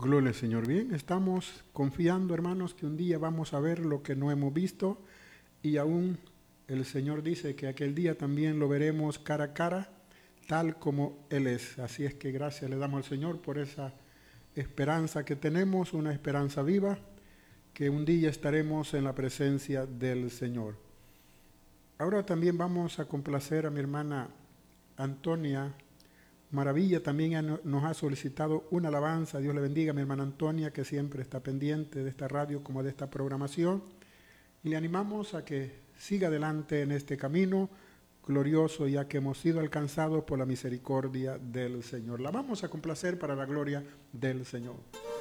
Gloria al Señor. Bien, estamos confiando, hermanos, que un día vamos a ver lo que no hemos visto y aún el Señor dice que aquel día también lo veremos cara a cara, tal como Él es. Así es que gracias le damos al Señor por esa esperanza que tenemos, una esperanza viva, que un día estaremos en la presencia del Señor. Ahora también vamos a complacer a mi hermana Antonia Maravilla. También nos ha solicitado una alabanza. Dios le bendiga a mi hermana Antonia, que siempre está pendiente de esta radio como de esta programación. Y le animamos a que siga adelante en este camino glorioso, ya que hemos sido alcanzados por la misericordia del Señor. La vamos a complacer para la gloria del Señor.